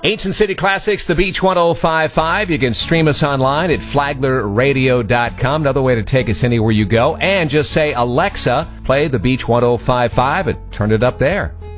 Ancient City Classics, The Beach 1055. You can stream us online at flaglerradio.com. Another way to take us anywhere you go. And just say, Alexa, play The Beach 1055 and turn it up there.